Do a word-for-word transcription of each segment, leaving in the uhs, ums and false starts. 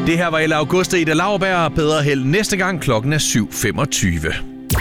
Det her var Ella Augusta og Ida Lauerberg. Bedre held næste gang. Klokken er syv femogtyve.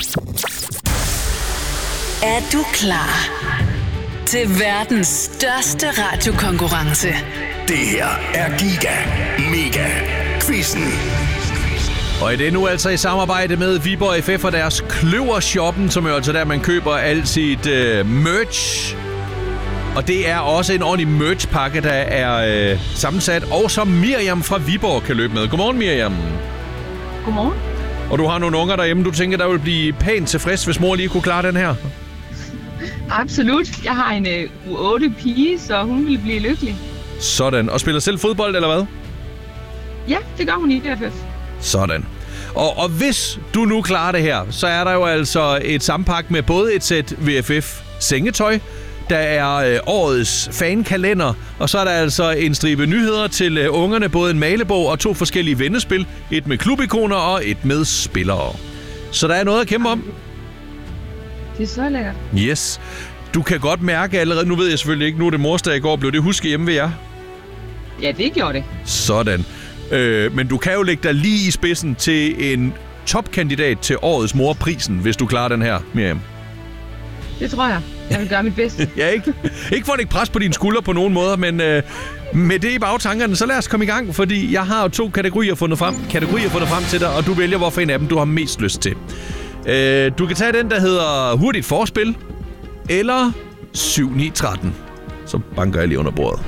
Er du klar til verdens største radiokonkurrence? Det her er Giga Mega Quizzen. Og det er nu altså i samarbejde med Viborg F F og deres Kløvershoppen, som er altså der, man køber alt sit øh, merch. Og det er også en ordentlig merchpakke, der er øh, sammensat. Og så Miriam fra Viborg kan løbe med. Godmorgen, Miriam. Godmorgen. Og du har nogle unger derhjemme, du tænker, der vil blive pænt tilfreds, hvis mor lige kunne klare den her? Absolut. Jeg har en øh, U otte pige, så hun vil blive lykkelig. Sådan. Og spiller selv fodbold, eller hvad? Ja, det gør hun i V F F. Sådan. Og, og hvis du nu klarer det her, så er der jo altså et sammenpakke med både et sæt V F F-sengetøj, der er øh, årets fankalender, og så er der altså en stribe nyheder til øh, ungerne, både en malebog og to forskellige vennespil. Et med klubikoner og et med spillere. Så der er noget at kæmpe om. Det er så lækkert. Yes. Du kan godt mærke allerede, nu ved jeg selvfølgelig ikke, nu er det morsdag i går, blev det husket hjemme ved jer? Ja, det gjorde det. Sådan. Øh, men du kan jo lægge dig lige i spidsen til en topkandidat til årets morprisen, hvis du klarer den her, Miriam. Det tror jeg. Jeg vil gøre mit bedste. Ja, ikke? Ikke for at lægge pres på dine skuldre på nogen måder, men øh, med det i bagtankerne, så lad os komme i gang, fordi jeg har jo to kategorier fundet frem, kategorier fundet frem til dig, og du vælger, hvorfor en af dem du har mest lyst til. Øh, du kan tage den, der hedder hurtigt forspil, eller syv ni tretten. Så banker jeg lige under bordet.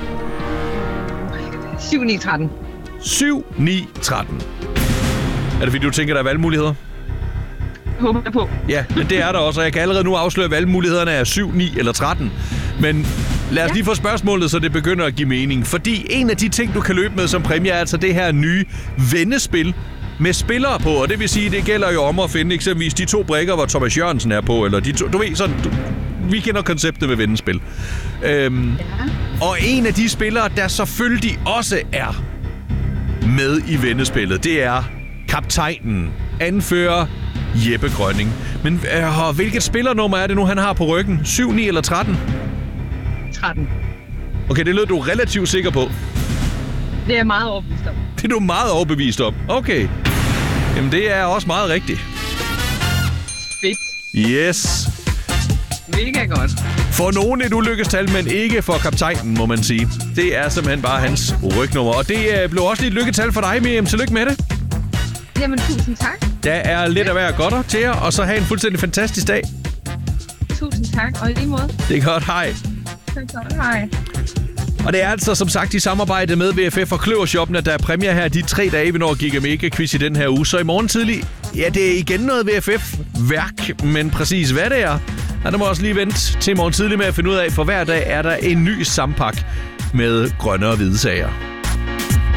syv ni tretten. syv ni tretten. Er det fordi, du tænker, der er valgmuligheder? Håber jeg på. Ja, men det er der også, og jeg kan allerede nu afsløre, at valgmulighederne er syv, ni eller tretten. Men lad os lige få spørgsmålet, så det begynder at give mening. Fordi en af de ting, du kan løbe med som præmie, er altså det her nye vennespil med spillere på. Og det vil sige, det gælder jo om at finde eksempelvis de to brikker, hvor Thomas Jørgensen er på. Eller de to, du ved, sådan, du, vi kender konceptet med vennespil. Øhm, ja. Og en af de spillere, der selvfølgelig også er med i vennespillet, det er kaptajnen, anfører Jeppe Grønning. Men øh, hvilket spillernummer er det nu, han har på ryggen? syv, ni eller tretten? tretten. Okay, det lød du relativt sikker på. Det er jeg meget overbevist om. Det er du meget overbevist om. Okay. Jamen, det er også meget rigtigt. Fedt. Yes. Mega godt. For nogen et ulykkestal, men ikke for kaptajnen, må man sige. Det er simpelthen bare hans rygnummer. Og det øh, blev også lidt lykketal for dig, Miriam. Tillykke med det. Jamen, tusind tak. Der er lidt at være godt til jer, og så have en fuldstændig fantastisk dag. Tusind tak, og i lige måde. Det er godt, hej. Det er godt, hej. Og det er altså som sagt i samarbejde med V F F og Kløvershoppen, at der er præmier her de tre dage, vi når Giga Mega Quiz i den her uge. Så i morgen tidlig, ja, det er igen noget V F F-værk, men præcis hvad det er, ja, der må også lige vente til i morgen tidlig med at finde ud af, for hver dag er der en ny sampak med grønne og hvide sager.